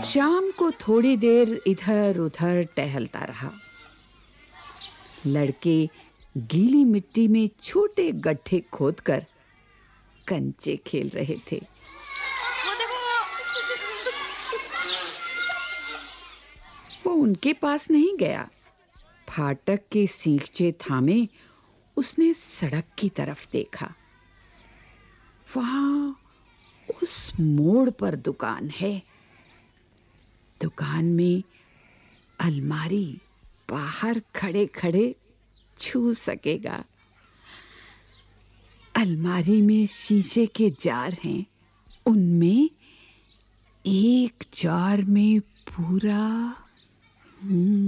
शाम को थोड़ी देर इधर-उधर टहलता रहा। लड़के गीली मिट्टी में छोटे गड्ढे खोदकर कंचे खेल रहे थे। वो उनके पास नहीं गया। फाटक के सींगचे थामे उसने सड़क की तरफ देखा। वहां उस मोड़ पर दुकान है। दुकान में अलमारी बाहर खड़े-खड़े छू सकेगा। अलमारी में शीशे के जार हैं। उनमें एक जार में पूरा